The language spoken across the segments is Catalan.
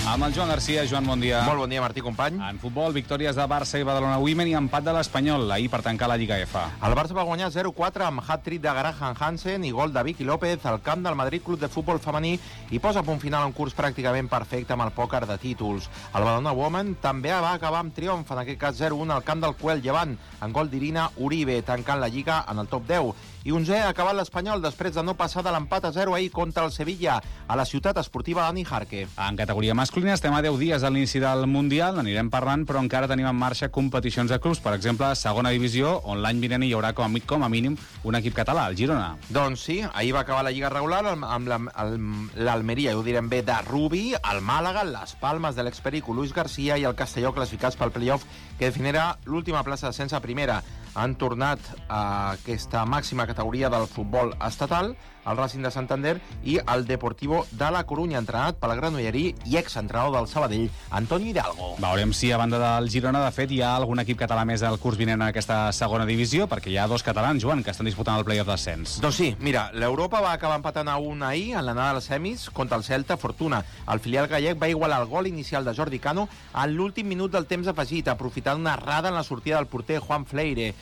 Amb el Joan Garcia. Joan, bon dia. Molt bon dia, Martí, company. En futbol, victòries de Barça i Badalona Women i empat de l'Espanyol, ahir per tancar la Lliga F. El Barça va guanyar 0-4 amb hat-trick de Graham Hansen i gol de Vicky López al camp del Madrid Club de Futbol Femení i posa a punt final un curs pràcticament perfecte amb el pòquer de títols. El Badalona Women també va acabar amb triomf, en aquest cas 0-1 al camp del Cuel Llevant, en gol d'Irina Uribe, tancant la Lliga en el top 10. I 11è ha acabat l'Espanyol després de no passar de l'empat a 0 ahir contra el Sevilla a la ciutat esportiva Dani Jarque. En categoria masculina estem a 10 dies de l'inici del Mundial, n'anirem parlant, però encara tenim en marxa competicions de clubs, per exemple, segona divisió, on l'any vinent hi haurà com a mínim un equip català, el Girona. Doncs sí, ahir va acabar la Lliga regular amb l'Almeria, ho direm bé, de Rubi, el Màlaga, les Palmes de l'experico Luis García i el Castelló classificats pel playoff que definirà l'última plaça d'ascens a primera. Han tornat a aquesta màxima categoria del futbol estatal, el Racing de Santander i el Deportivo de la Corunya, entrenat pel granollerí i exentrenador del Sabadell, Antonio Hidalgo. Veurem si a banda del Girona, de fet, hi ha algun equip català més al curs vinent en aquesta segona divisió, perquè hi ha dos catalans, Joan, que estan disputant el playoff d'ascens. Doncs sí, mira, l'Europa va acabar empatant a 1 ahir en l'anada dels semis contra el Celta Fortuna. El filial gallec va igualar el gol inicial de Jordi Cano en l'últim minut del temps afegit, aprofitant una errada en la sortida del porter Juan Freire.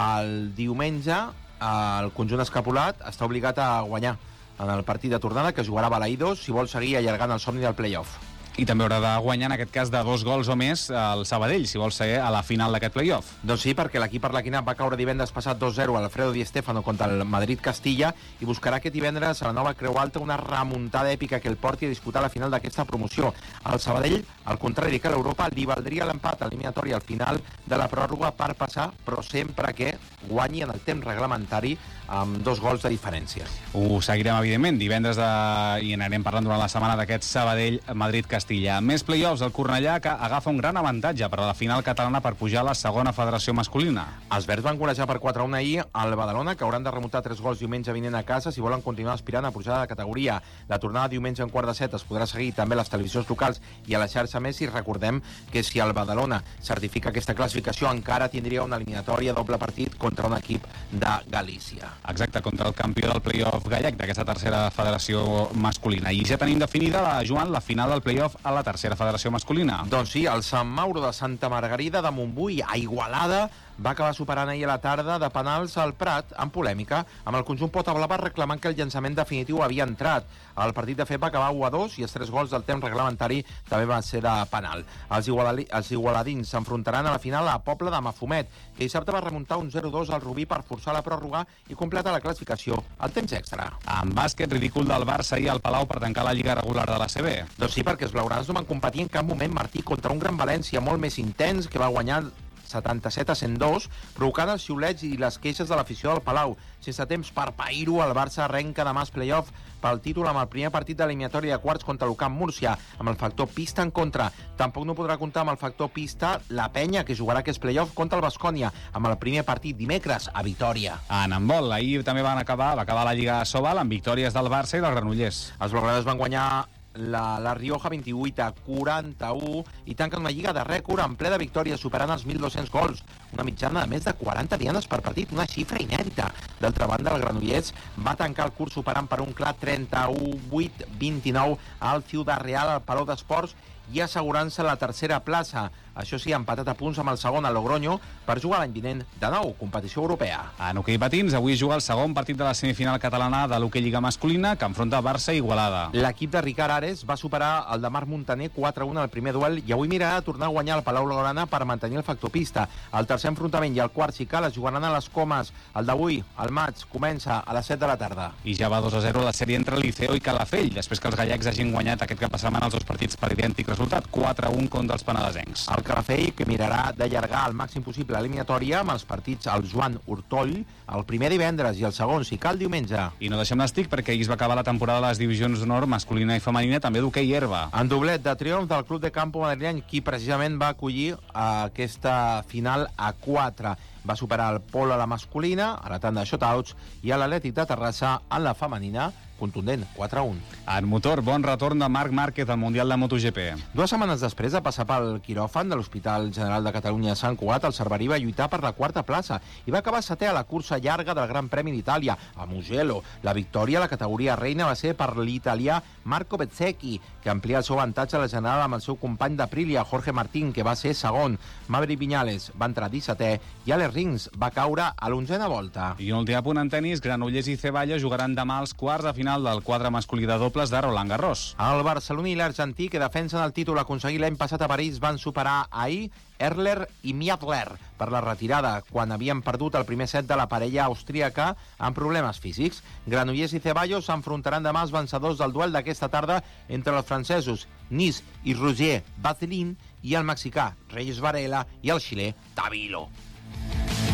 El diumenge el conjunt escapulat està obligat a guanyar en el partit de tornada, que jugarà a Balaïdos, si vol seguir allargant el somni del play-off. I també haurà de guanyar, en aquest cas, de 2 gols o més el Sabadell, si vol seguir a la final d'aquest play-off. Doncs sí, perquè l'equip arlequinat va caure divendres passat 2-0 a Alfredo Di Stéfano contra el Madrid-Castilla i buscarà aquest divendres a la nova Creu Alta una remuntada èpica que el porti a disputar la final d'aquesta promoció. El Sabadell, al contrari que l'Europa, li valdria l'empat eliminatori al final de la pròrroga per passar, però sempre que guanyi en el temps reglamentari amb 2 gols de diferència. Ho seguirem, evidentment, divendres i n'anem parlant durant la setmana d'aquest Sabadell-Madrid-Castilla. Més play-offs, el Cornellà, que agafa un gran avantatge per a la final catalana per pujar a la segona federació masculina. Els verds van golejar per 4-1 ahir al Badalona, que hauran de remuntar 3 gols diumenge vinent a casa si volen continuar aspirant a pujar de categoria. La tornada diumenge en quart de 7 es podrà seguir també a les televisions locals i a la xarxa Messi. Recordem que si el Badalona certifica aquesta classificació encara tindria una eliminatòria doble partit contra un equip de Galícia. Exacte, contra el campió del play-off gallec d'aquesta tercera federació masculina. I ja tenim definida, Joan, la final del play-off a la tercera federació masculina. Doncs sí, el Sant Mauro de Santa Margarida de Montbui, a Igualada, va acabar superant ahir a la tarda de penals al Prat, en polèmica, amb el conjunt Pota Blava reclamant que el llançament definitiu havia entrat. El partit, de fet, va acabar 1-2 i els 3 gols del temps reglamentari també van ser de penal. Els igualadins s'enfrontaran a la final a Pobla de Mafumet, que dissabte va remuntar un 0-2 al Rubí per forçar la pròrroga i completar la classificació al temps extra. En bàsquet, ridícul del Barça i al Palau per tancar la lliga regular de la CB. Doncs sí, perquè els blaugrans no van competir en cap moment, Martí, contra un Gran València molt més intens, que va guanyar 77-102, provocant els xiulets i les queixes de l'afició del Palau. Sense temps per pair-ho, el Barça arrenca demà els play-off pel títol amb el primer partit de l'eliminatòria de quarts contra l'Ucamp Múrcia, amb el factor pista en contra. Tampoc no podrà comptar amb el factor pista la Penya, que jugarà aquest play-off contra el Baskonia, amb el primer partit dimecres a Vitòria. En handbol, ahir també va acabar la Lliga Sobal amb victòries del Barça i del Granollers. Els blaugranes van guanyar la Rioja 28-41 i tanquen una lliga de rècord en ple de victòries, superant els 1.200 gols, una mitjana de més de 40 dianes per partit, una xifra inèdita. D'altra banda, el Granollers va tancar el curs superant per un clar 31-8-29 al Ciudad Real al Palau d'Esports i assegurant-se la tercera plaça. Això sí, empatat a punts amb el segon a Logroño per jugar l'any vinent de nou competició europea. En hoquei patins, avui juga el segon partit de la semifinal catalana de l'hoquei Lliga masculina, que enfronta Barça i Igualada. L'equip de Ricard Ares va superar el de Marc Montaner 4-1 al primer duel i avui mirarà a tornar a guanyar el Palau Blaugrana per mantenir el factor pista. El tercer enfrontament i el quart, si cal, es jugaran a les Comes. El d'avui, al maig, comença a les 7 de la tarda. I ja va 2-0 la sèrie entre Liceo i Calafell, després que els gallecs hagin guanyat aquest cap de setmana els dos partits per idèntic resultat, 4-1 contra els penedesencs. El Calafell, que mirarà d'allargar al màxim possible l'eliminatòria amb els partits al Joan Hortoll, el primer divendres i el segon, si cal, diumenge. I no deixem l'estic perquè ahir es va acabar la temporada de les divisions d'honor masculina i femenina, també d'hoquei herba. En doblet de triomf del Club de Campo madrileny, qui precisament va acollir aquesta final a 4. Va superar el Pol a la masculina, a la tanda de shotouts, i a l'Atlètic de Terrassa en la femenina, contundent, 4-1. En motor, bon retorn de Marc Márquez al Mundial de MotoGP. 2 setmanes després de passar pel quiròfan de l'Hospital General de Catalunya a Sant Cugat, el cerverí va lluitar per la 4a plaça i va acabar setè a la cursa llarga del Gran Premi d'Itàlia, a Mugello. La victòria a la categoria reina va ser per l'italià Marco Bezzecchi, que amplia el seu avantatge a la general amb el seu company d'Aprilia, Jorge Martín, que va ser segon. Maverick Viñales va entrar 17è i Alex Rins va caure a l'11a volta. I un últim apunt en tenis, Granollers i Ceballos jugaran demà als quarts de final del quadre masculí de dobles de Roland Garros. El barceloní i l'argentí, que defensen el títol aconseguit l'any passat a París, van superar ahir Erler i Miadler per la retirada, quan havien perdut el primer set de la parella austríaca amb problemes físics. Granollers i Ceballos s'enfrontaran demà els vencedors del duel d'aquesta tarda entre els francesos Nis i Roger Vazelin i el mexicà Reyes Varela i el xilè Tavilo.